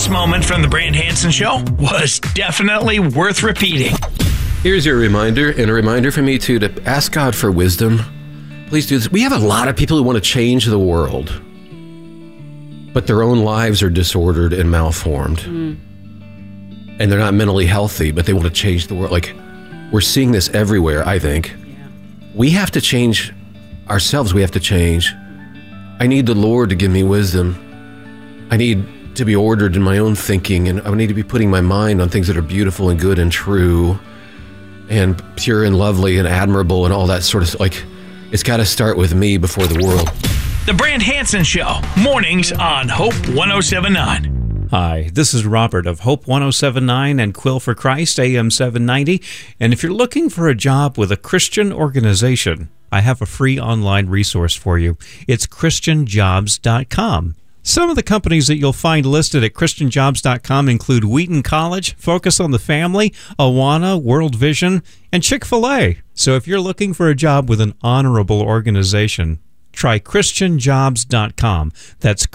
This moment from the Brand Hansen Show was definitely worth repeating. Here's your reminder, and a reminder for me, too, to ask God for wisdom. Please do this. We have a lot of people who want to change the world, but their own lives are disordered and malformed. And they're not mentally healthy, but they want to change the world. Like, we're seeing this everywhere, I think. We have to change ourselves. We have to change. I need the Lord to give me wisdom. I need to be ordered in my own thinking, and I need to be putting my mind on things that are beautiful and good and true and pure and lovely and admirable and all that sort of stuff. Like, it's got to start with me before the world. The Brand Hansen Show, mornings on Hope 107.9. Hi, this is Robert of Hope 107.9 and Quill for Christ, AM 790. And if you're looking for a job with a Christian organization, I have a free online resource for you. It's ChristianJobs.com. Some of the companies that you'll find listed at ChristianJobs.com include Wheaton College, Focus on the Family, Awana, World Vision, and Chick-fil-A. So if you're looking for a job with an honorable organization, try ChristianJobs.com. That's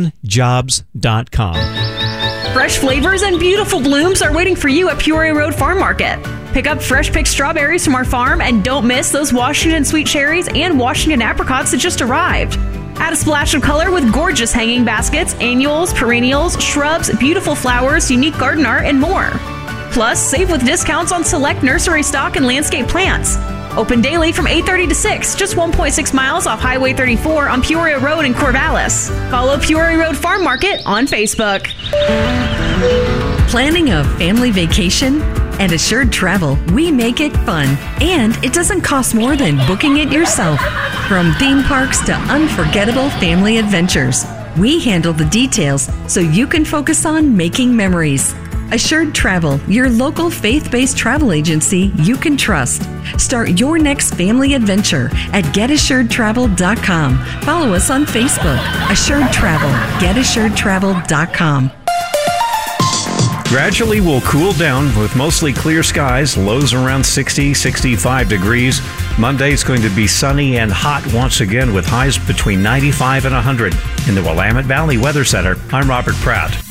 ChristianJobs.com. Fresh flavors and beautiful blooms are waiting for you at Peoria Road Farm Market. Pick up fresh picked strawberries from our farm and don't miss those Washington sweet cherries and Washington apricots that just arrived. Add a splash of color with gorgeous hanging baskets, annuals, perennials, shrubs, beautiful flowers, unique garden art, and more. Plus, save with discounts on select nursery stock and landscape plants. Open daily from 8:30 to 6, just 1.6 miles off Highway 34 on Peoria Road in Corvallis. Follow Peoria Road Farm Market on Facebook. Planning a family vacation? At Assured Travel, we make it fun, and it doesn't cost more than booking it yourself. From theme parks to unforgettable family adventures, we handle the details so you can focus on making memories. Assured Travel, your local faith-based travel agency you can trust. Start your next family adventure at GetAssuredTravel.com. Follow us on Facebook. Assured Travel. GetAssuredTravel.com. Gradually will cool down with mostly clear skies, lows around 60, 65 degrees. Monday is going to be sunny and hot once again with highs between 95 and 100. In the Willamette Valley Weather Center, I'm Robert Pratt.